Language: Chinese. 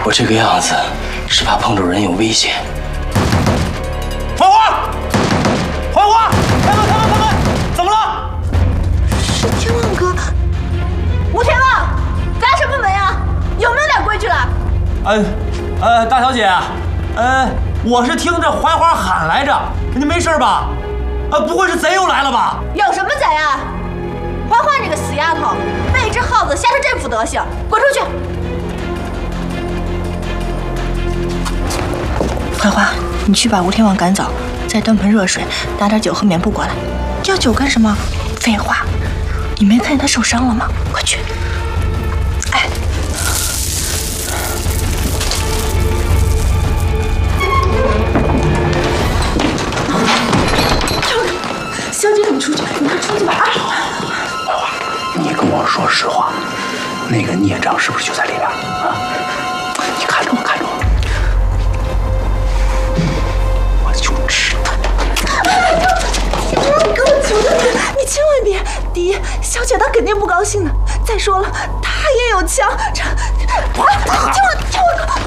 我这个样子是怕碰着人有危险。 花花，花花，开门，开门，开门！怎么了？ 是天旺哥。吴天旺，干什么门呀？有没有点规矩了？ 大小姐，我是听着槐花喊来着，你没事吧？不会是贼又来了吧？ 有什么贼啊？槐花这个死丫头，被一只耗子吓成这副德行，滚出去！槐花，你去把吴天旺赶走，再端盆热水，打点酒和棉布过来。要酒干什么？废话，你没看见他受伤了吗？快去！哎。小姐，你出去，你快出去吧！ 槐花，你跟我说实话，那个孽障是不是就在里边啊？你看着我，看着我，我就知道。天旺哥，我求求你，你千万别！第一，小姐她肯定不高兴的；再说了，她也有枪。听我哥。